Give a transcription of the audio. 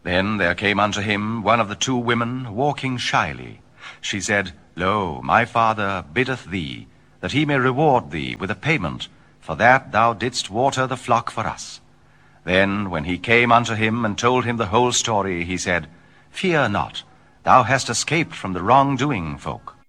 Then there came unto him one of the two women, walking shyly. She said, Lo, my father biddeth thee, that he may reward thee with a payment, for that thou didst water the flock for us. Then, when he came unto him and told him the whole story, he said, Fear not, thou hast escaped from the wrong-doing folk.